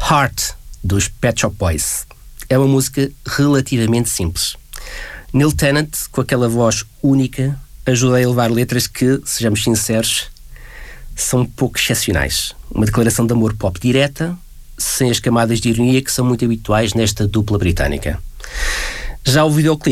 Heart, dos Pet Shop Boys. É uma música relativamente simples. Neil Tennant, com aquela voz única, ajuda a elevar letras que, sejamos sinceros, são um pouco excepcionais. Uma declaração de amor pop direta, sem as camadas de ironia que são muito habituais nesta dupla britânica. Já o videoclipe